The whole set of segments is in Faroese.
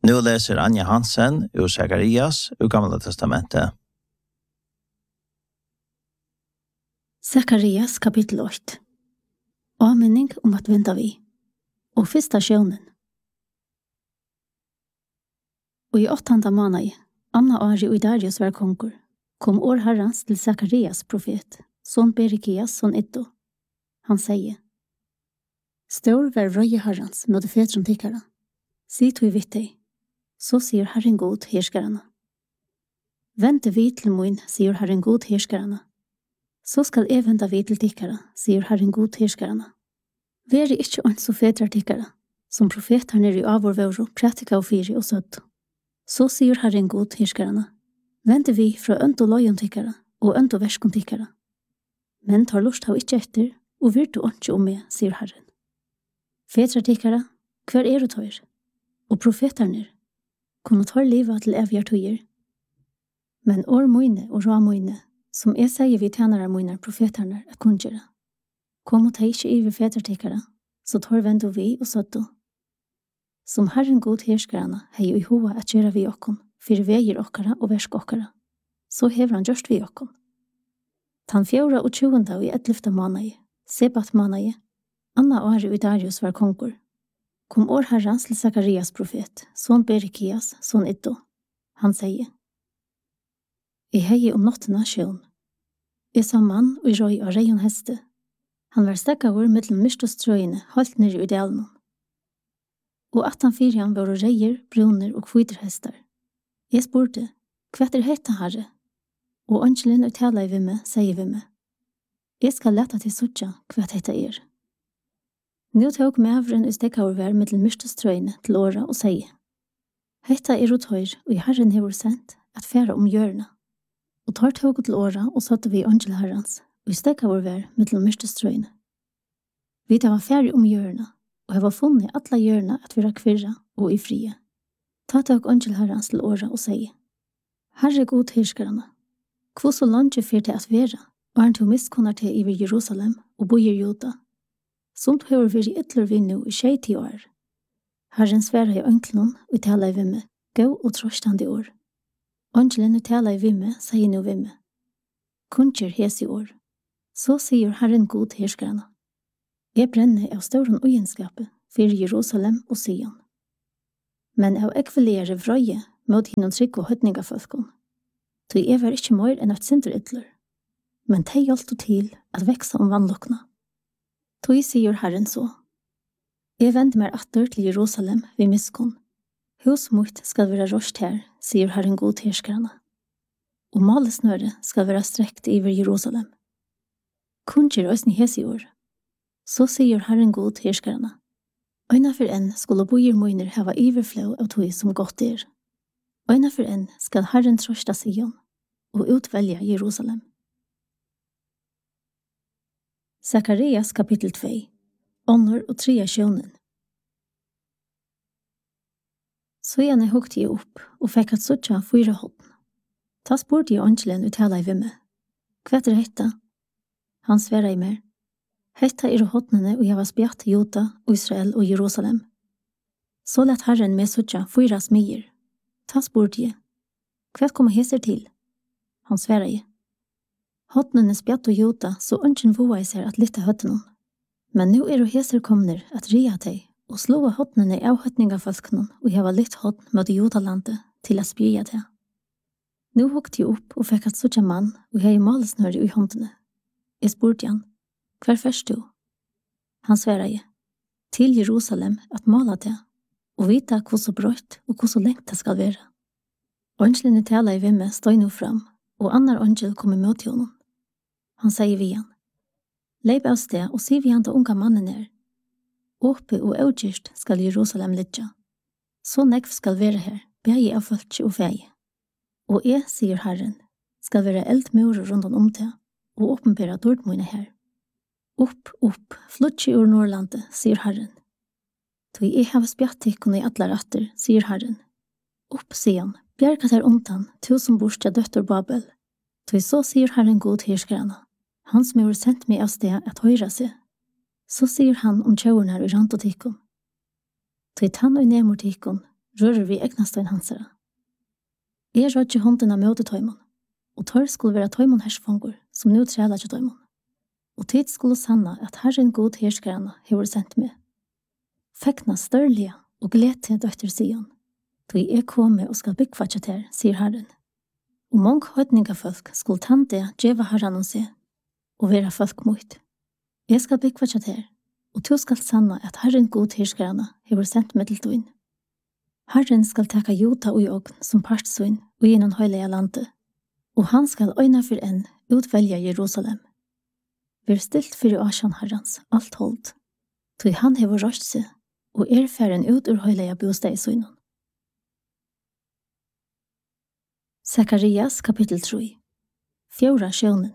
Nu läser Anja Hansen ur Sakarias ur Gamla testamentet. Sakarias kapitel 8. Avminning om att vänta vi. Och första sjönen. Och i 8:e månaden, Anna Ari och Darius var konkur, kom år Herrans till Sakarias profet, son Berekias, son Iddo. Han säger: Stor var röje Herrans med fetron tikkara. Sitt du vitt dig. Så sier Herren god herskarana. Vente vi til min, sier Herren god herskarana. Så skal jeg vente vi til tikkara, sier Herren god herskarana. Vere ikke ånd så fedrar tikkara, som profeterne i avårvåro, pratika og fyri og søtt. Så sier Herren god herskarana. Vente vi fra ønt og løyon tikkara, og ønt og verskon tikkara. Men tar lust av ikke etter, og virtu ånd om meg, sier Herren. Fedrar tikkara, hver du tøyr? Og profeterne kunne tar livet til evige tøyer. Men år møyne og rå møyne, som jeg sier vi tjenere møyne profeterne at kunngjøre. Kom og ta ikke iver fedretikkere, så tar vendo vi og søtto. Som Herren god herskarana hei i hoa at gjøre vi okkon, for veier okkara og versk okkara. Så hever han gjørst vi okkon. Tan 24. og i 11. måned, Sebat måned, Anna Ari og Darius var konkur. Kom år Herrans til Sakarias profet, son Berekias, son Iddo. Han sier: Jeg hei om nottena sjøen. Jeg sa mann og røy av reion heste. Han var stekkavur mellom myrstostrøyene, halt nere i delen. Og at han fyrjan var reier, bruner og kviterhester. Jeg spurte: hva hetta herre? Og angelen og tala i vimme, sier vimme: Jeg skal leta til suttja hva hetta Nu tog mævren i stekkavur mellom myrstostrøyene til åra og sier: Hetta tøyr, og Herren hever sendt at færa om hjørna. Og tar tog til åra og satte vi angel Herrans, og i stekkavur mellom myrstostrøyene. Vi tar færa om hjørna, og heva funnet atla hjørna at vera kvirra og i frie. Ta tog angel Herrans til åra og sier: Herre god herskarana, hvor så langt fyr til at vera, og han tog miskunnar til i Jerusalem og bojer Juda. Sånt hører vi i ytler vi nå i 20 år. Herren sværa i ønklån og tala i vimme, gå og trøstande år. Angelen og tala i vimme, sier nå vimme: Kunnjer hes i år. Så sier Herren god herskarana: Jeg brenner av ståren ugenskapet for Jerusalem og Sion. Men av ekvelere vrøye mot hinnom trygg og høtningafolkon. Så jeg var ikke mer enn et sinter ytler. Men de hjelpte til at veksa om vannlokkene. Tog sier Herren så: Jeg vender meg atter til Jerusalem ved miskon. Hus mot skal være rost her, sier Herren god herskarana. Og malesnøre skal være strekt iver Jerusalem. Kunnjer òsni hes i år. Så sier Herren god herskarana: Øyna for enn skulle bojer møyner hava iverflå av tog som godt Øyna for enn skal Herren trosta Sion og utvelja Jerusalem. Sakarias kapitel 2. Ånor og 3 sjönen. Så jeg hukte jeg opp og fikk at suttja 4 hånden. Ta spurte jeg angelen og tala i vimme: Hva hetta? Han sværa i mer: Hetta håndene og jeg var spjatt Juda, Israel og Jerusalem. Så lett Herren med suttja 4 smyer. Ta spurte jeg: Hva kommer heser til? Han sværa i: Håndene spjatt og Juda, så ønsken voa i seg at lytte høttene. Men nu heser komner at ria teg, og slå håndene av høtningafolkene, og jeg var litt hånd mot Judalandet til å spyrja det. Nu hukte jeg opp og fikk at suttja mann, og jeg malesnøre i håndene. Jeg spurte han: Hver først du? Han sværa i: Til Jerusalem at mala det, og vita hvor så brøtt og hvor så lengt det skal være. Angelene tala i vimme stod nå fram, og annar angel kom imot honom. Han sier vi han: Leip av sted og sier vi han til unga mannen Åpe og avgjørst skal Jerusalem ligge. Så nekv skal være her, begge av folk og feie. Og jeg, sier Herren, skal være eldmurer rundt om det, og åpenbære dårdmøyne her. Opp, flutsje ur Nordlandet, sier Herren. Tog jeg har spjattikkene i alle ratter, sier Herren. Opp, sier han, bjergat her omtan, som borste døtter Babel. Tog så sier Herren god herskarana. Han som har sendt meg av sted at høyre seg. Så sier han om tjauren her i rantotikkon. Tog tann og nemortikkon, rører vi egnastøyn hansara. Jeg rådde hånden av møtetøymon, og tør skulle være tøymon hersfanger, som nu træla til tøymon. Og tid skulle sanna at Herren god herskarana hever sendt med. Fekna størlige og gled til døtter Sion, då jeg komme og skal byggva tjater, sier Herren. Og mange høytningafolk skulle tante djeva Herren og se, og være folk mot. Jeg skal byggva tjater, og du skal sanna at Herren god herskarana hever sendt med til tøyn. Herren skal taka Jota og jogn som partsøyn og gjennom høylega landet, og han skal øyna for en utvelja Jerusalem. Vær stilt for Asjan Herrens alt holdt, tog han hever røst seg, og færen ut ur høylega bostad i søgnen. Sakarias kapittel 3. Fjora sjønen.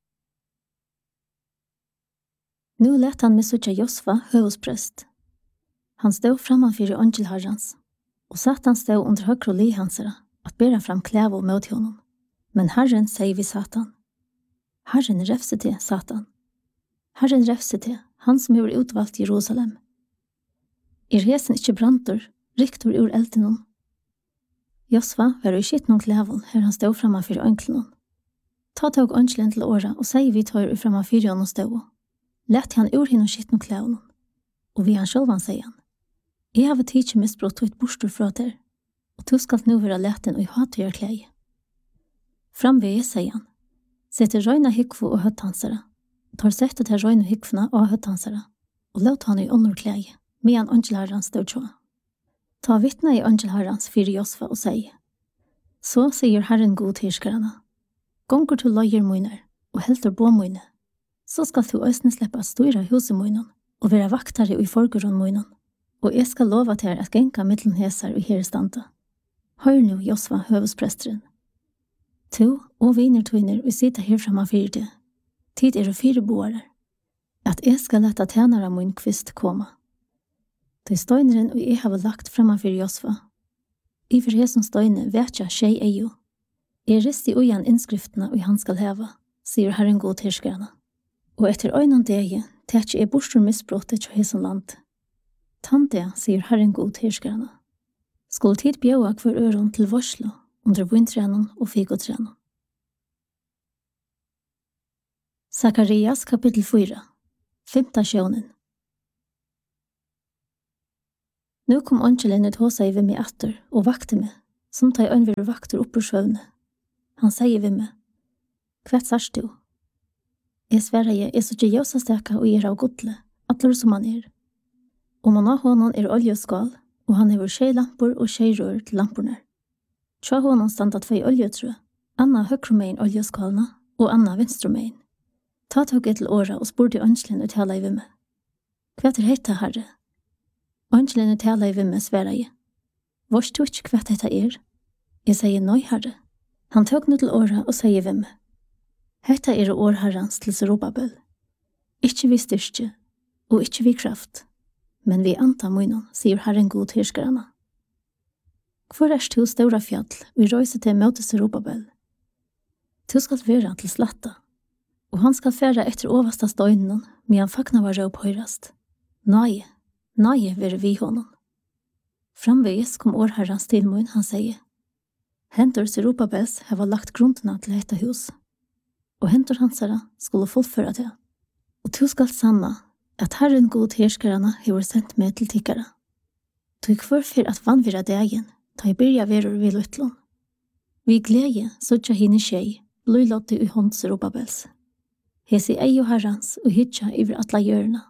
Nu lät han med suttja Josfa høvesprest. Han stod frammanfyr angel Herrens, og Satan stod under høgre li hansara, at bæra fram klævo mot honom. Men Herren sier vi Satan. Herren refse til Satan. Herren refse til han som har utvalgt Jerusalem. Hesen ikke brantor, riktor ur eldenon. Josfa var i skittnon klævon her han stod frammanfyr anklenon. Ta tog angelen til åra og sier vi tar frammanfyr honom stod. Lät han ur hinnom skittnon klævon. Og vi han sjølvan sier han. Jeg har tidsi misbrott og et bostor fra der, og du skal nu være leten og hatt gjør klei. Framvege, sier han, setter røyna hikvo og høttansara, tar settet til røyna hikvna og høttansara, og låt han i åndor klei, medan angelherrans stod tjå. Ta vittna i angelherrans fyrir Josfa og sier, så sier Herren god herskarana, gonger til løyer møyner og helter på møyne, så skal du øsne sleppa støyra huset møynen og være vaktare i forgården møynen, og jeg skal lova til at genka mittlen hesar og herestanda. Hør nu, Josfa, høvespresteren. To og viner tøyner vi sitter her framme fyrir det. Tid og fire boarer. At jeg skal leta tjenere min kvist koma. Til støyneren og jeg har lagt framme fyrir Josfa. I for hesen støyne vet jeg tjei eio. Jeg rister ujan innskriftene og han skal heva, sier Herren god herskarana. Og etter øynen dege, tætje jeg bostor misbrottet til hesen land. Tante, sier Herren god herskarana. Skulle tid bjøa hver øron til varslo, under vintrenon og fikotrenon. Sakarias kapittel 4. 5. sjønen. Nu kom angelen ut hos seg ved meg atter og vakte meg, som tar øynver vakter opp ur svøvne. Han sier ved meg, «Kvett sars du?» Jeg sverre jeg så ikke jøsa steka og av godle, atler som han Og man har honom oljeskal, og han hever tjejlampor og tjejrør til lamporna. Tja honom standa 2 oljetrø, Anna høyremein oljeskalna og Anna venstremein. Ta tog til åra og spurte angelen ut hela i vimme. Kvett heita, herre? Angelen ut hela i vimme sverre jeg. Vars du ikke kvett heita Jeg sier nøy, herre. Han tog nu til åra og sier vimme. Heita år herrans til Serubabel. Ikke vi styrke, og ikke vi kraft. Men vi anta munnen, sier Herren god herskarana. Hvor du stora fjall, vi røyse til møte Serubabel? Du skal være til slatta, og han skal fære etter oversta støynen, men han fakna var råp høyrast. Nei, være vi honom. Framveges kom årherrans til mun, han sier. Hentor Serubabels heva lagt grunnena til dette hus, og hentor hansara skulle fullføre det. Og du skal sanna, at Herren god herskarana hever sendt med til tikkara. Tog kvarfyr at vannvira dagen, ta I byrja verur vi luttlån. Vi glede, suttja hine tjei, bløylotti ui hånd Serubabels. Hesi eio herrans og hitja iver atla hjørna.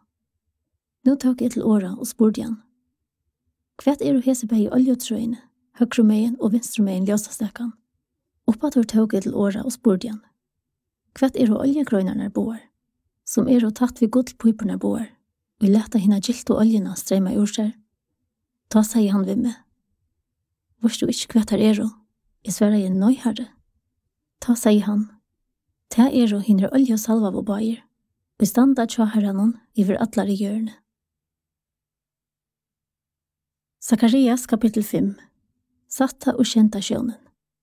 Nå tok jeg til åra og spurte han. Kvett hesi bei oljetrøyne, høyremein og venstremein ljósastekkan. Oppatur tok jeg til åra og spurte han. Kvett oljegrøynarnar boar, som tatt vi gullpiperna boar, og leta hina gilt og oljena streyma ur seg. Ta sier han ved meg. Vars du ikke kvett her Jeg sverre jeg nøy, herre. Ta sier han. Ta hinner olje og salva på bager, og standa tja herranon iver atlar I hjørne. Sakarias kapittel 5. Satta og kjenta sjønen.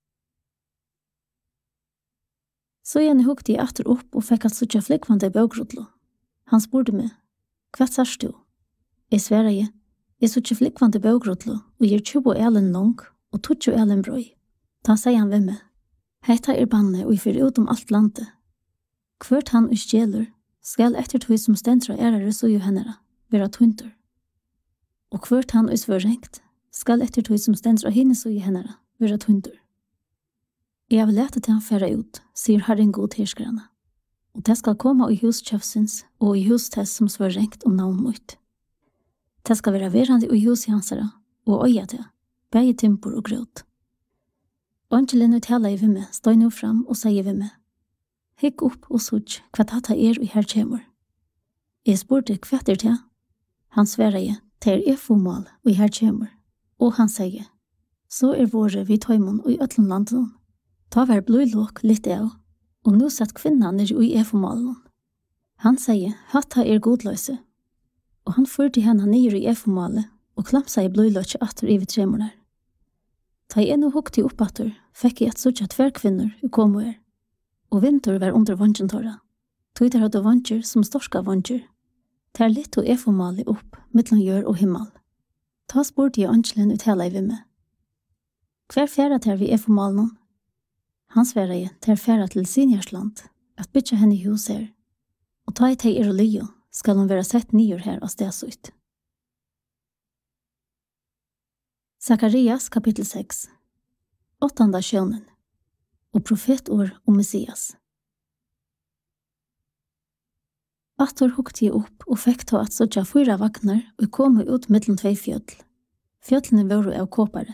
Så jeg hukte jeg atter opp og fikk at suttja flikvande bøgrotlo. Han spurte meg, kvett sars du? Jeg sverre jeg, Jeg så ikke flikkvante bøgrotlo, og gir 20 elen lang, og 20 elen brøy. Da sier han ved meg, hetta banne, og jeg fyrer ut alt landet. Hvert han stjeler, skal etter tog som stendra ærere så jo hennere, være tunter. Og hvert han svørengt, skal etter tog som stendra henne så jo hennere, være tunter. Jeg vil lete til han fære ut, sier Herren god herskerne. Og det skal komme i huskjøfsens og i hustess som svørengt om navn mot. Det skal være verande i hus i hansara, og øya det, begge timpor og grøt. Angelen uttaler i vimme, støy nå fram og sier vimme, hikk opp og sutt hva dette og her kjemur. Jeg spurte hva det til. Han sverre, det efomål og her kjemur. Og han sier, så våre vi tøymon og i Øtlandlanden. Ta var blodlåk litt av, og nå satt kvinnan nere i efomålen. Han sier, hatta godløse. Og han førte henne nere i efomålet og klamsa i blodlåk atter i vitremornar. Ta jeg nå hukte opp atter, fikk jeg et sutt tverrkvinner i komoer. Og vinter var under vannkjentorra. Tog der hadde vannkjer som storska vannkjer. Der litt og efomålet opp, mittlen jør og himmel. Ta spurte jeg angelen uttala i vimme. Hver fjæra ter vi efomålen? Han sverre, ter fjæra til Sinjarsland, at bytja henne i hus her. Og ta i teg og lio, skal hun være sett nyer her av stedsut. Sakarias kapitel 6 8. sjønen og profetår om Messias. Atter hukte jeg opp og fikk ta at sådja 4 vaknar og kom ut mellom 2 fjøtl. Fjøtlene var av kåpare.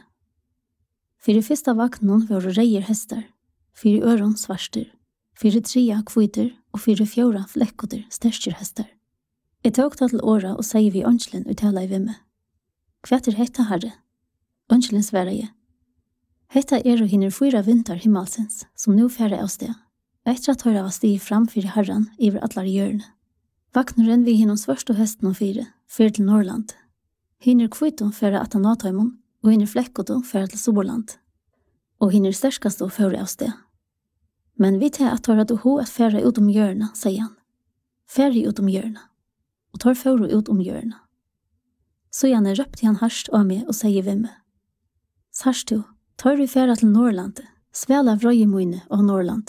For i første vaknen var reier hester, 4 øron svarster, 4 3 kviter og 4 4 flekkoter sterskjer hester. Jeg tok ta til åra og sier vi angelen uttala i vimme. Hva hetta herre? Angelen sverre jeg. Hetta og hinner 4 vinter himmelsens, som nå færre av sted. Etter at høyre var stig fram for herren iver atlar hjørne. Vakneren vi hinnom svørst og hesten og 4, fyr til Norrland. Hinner kviton færre at han natøymon, og hinner flekkoton færre til Soborland. Og hinner sterskast og færre av sted. Men vi tar at høyre du ho at færre ut om hjørne, sier han. Færre ut om hjørne. Og tar færre ut om hjørne. Så gjerne røpte han harst av meg og sier vimme. Sarst du, tar vi færre til Norrland, svela vrøyemoine av Norrland.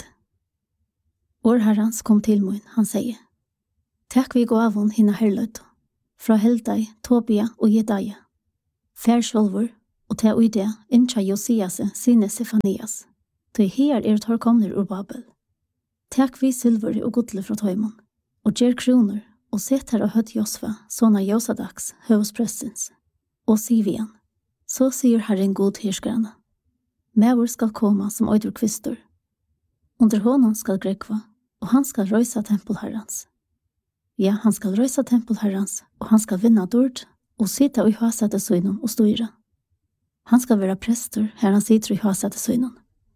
Årherrans kom til moin, han sier. Takk vi gå avon hinna herløyt, fra Heldai, Tobia og Jedaia. Fær sjolvor, og ta ui det, inntja Josias sine Sefanias. Tøy her tar komner ur Babel. Takk vi silver og godle fra tøymon, og gjer kroner, og set her og høtt Josfa, sånne Josadaks, høvespressens. Og sier vi han, så sier Herren god herskerne. Mævor skal komme som øyder kvistor. Under honom skal grekva, og han skal røysa tempelherrans. Ja, han skal røysa tempelherrans, og han skal vinna dord, og sitta i hasete søgnen og styra. Han skal være prester her han sitter i hasete søgnen.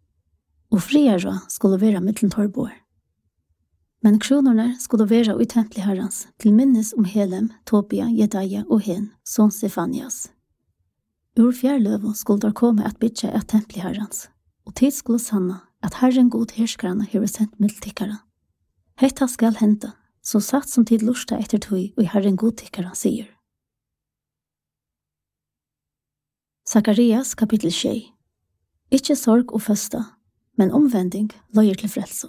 Og friere skulle være mittlen torrbår. Men kronorna skulle være i tempelherrans til minnes om Helem, Tobia, Jedaia og Hen, som Sefanias. Ur fjærløvo skulle der komme at bytja et tempelherrans, og tid skulle sanna at Herren god herskerne hever sendt miltikkara. Hetta skal henta, så satt som tid lusta etter tøy og Herren god tikkara sier. Sakarias kapitel 6 Ikke sorg og føsta, men omvending løyer til frelso.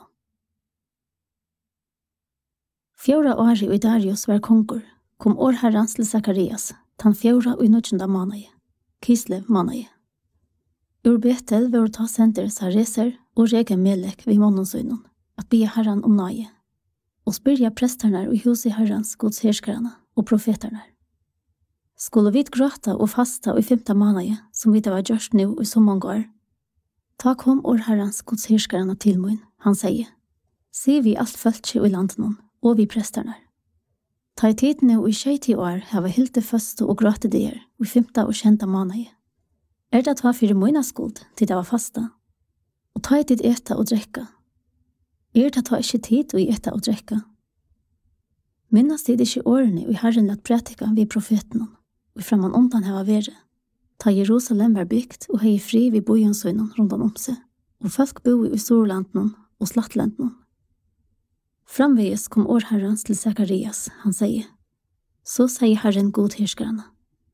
4 år i Darius var kongur, kom årherrans til Sakarias, tan 4 og 19. måned. Kislev måned. Ur Betel var ta senter Sareser og Rege Melek vid månensøgnen, at be herran om nøye, og spyrja presterne og hus i herrans godsherskarene og profeterne. Skulle vi gråta og fasta i 5. måned, som vi det var gjørst nå i så mange år, ta kom år herrans godsherskarene til mun, han sier, sier vi alt føltje i landet og vi presterne. Ta i tid nå i 20 år har vi helt det første og gråte der i 5. og 20. måned. Det ta 4 måneder skuld til det var fasta? Og ta i tid etta og drekka? Det ta ikke tid å etta og drekka? Minnes tid ikke årene og herren lagt pratika vid profeten og framan omtan hava vere. Ta Jerusalem var byggt og hei fri vid bojensøgnen rundt om seg, og folk bo i Storlanden og Slattlanden. Framveges kom årherrans til Sakarias, han sier, så sier Herren god herskerne.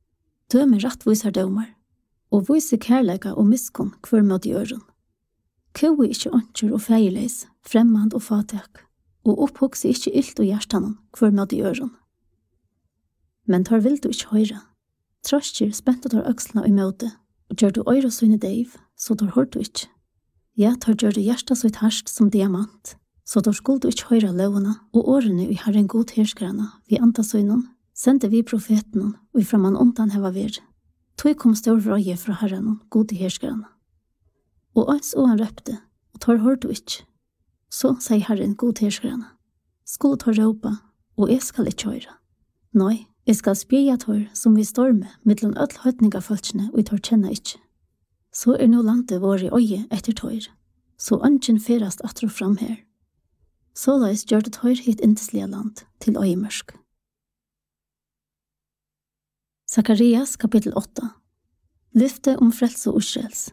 Dømer rattvisar dømar, og viser kærleika og miskun hver mot i øren. Kjøy ikkje åndsjur og feirleis, fremmand og fatak, og opphugsi ikkje illt og hjertanen hver mot i øren. Men tar vil du ikkje høyra. Trøstjer spente tar økslene i møte, og gjør du øyre søyne deiv, så tar hørt du ikkje. Ja, tar gjør du hjertet så harst som diamant, så tar skuld du ikke høyra lovene, og årene i Herren god herskrana, vi antasøynen, sendte vi profeten, og ifra man undan heva vir. Tog kom stor vrøye fra Herren, god herskrana. Og ans og han røpte, og tar hørt du ikkje. Så sier Herren god herskrana, skulle tar råpa, og jeg skal ikke høyra. Nei, jeg skal spjeja tar som vi storme, mittlen ødel høytninga følsene, og jeg tar kjenna ikkje. Så nå landet vår i øye etter tøyr, så ønsken ferast atro fram her. Så løs gjør det tøyr hit indeslige land til øyemørsk. Sakarias kapittel 8. Lyfte om frelse og Israels.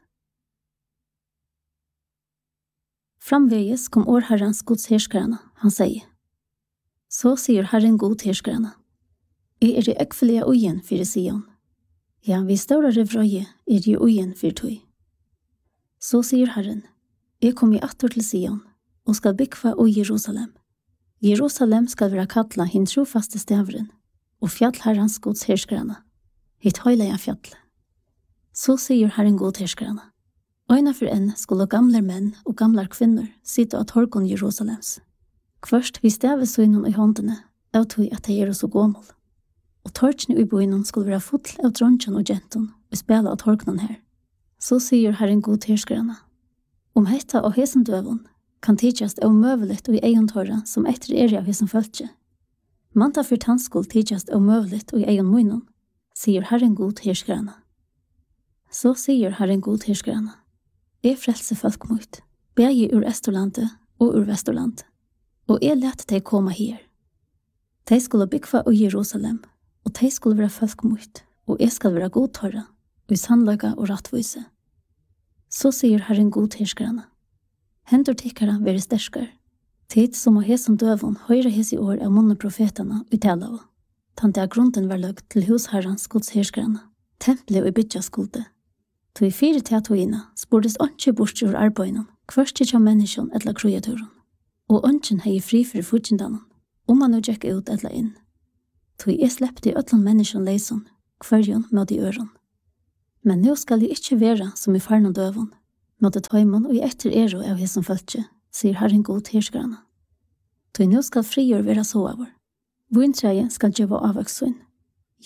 Framveges kom årherrens gods herskarana, han sier. Så sier Herren god herskarana. Jeg i ekvelige øyen for Sion. Ja, vi større vrøye i øyen for tøy. Så sier Herren, jeg kom i atter til Sion, og skal bygge i Jerusalem. Jerusalem skal være kattla hin trofaste stavren, og fjallherrens gods herskarana, hit høyleia fjall. Så sier Herren god herskarana. Øyna for en skulle gamle menn og gamle kvinner sitte av torgon Jerusalems. Først vi stave søgnen i håndene, av tog at de så gommel. Og torkene i boinen skulle være full av dronjen og genton og spela av torkenen her. Så sier Herren god herskarana. Om hetta og hesen døvun kan tidjast av møveligt og i egen tåra som etter av hesen følge. Manta for tannskuld tidjast av møveligt og i egen munnen, sier Herren god herskarana. Så sier Herren god herskarana. Jeg frelse folk mot, begge ur Estorlandet og ur Vestorlandet, og jeg lette de komme her. De skulle bygge i Jerusalem, og de skulle være folk mot, og jeg skal være godtørre, og i sannløyga og rattvise. Så sier Herren god herskarana. Hendur tikkara være sterskar. Tid som å hesen døvun høyre hes i år av munne profetene i tala. Tante av grunden var løgt til husherrens gods herskarana. Tempelet og bytja skulde. Tog i 4 teatoina spurdes åndsje bortsjur arbeidene, kvørst ikke av menneskene etla krujaturen. Og åndsjen hei fri for fudgendanen, man nå gikk ut etla inn. Tog jeg slepte i øtland menneskene leison, kvarjon med i øren. Men nå skal jeg ikke være som i farn og døvun, med tøymon og i etter av hesson følge, sier Herren god herskarana. Tog nå skal frigjør være så over. Vintreie skal gjøre avvøkssyn,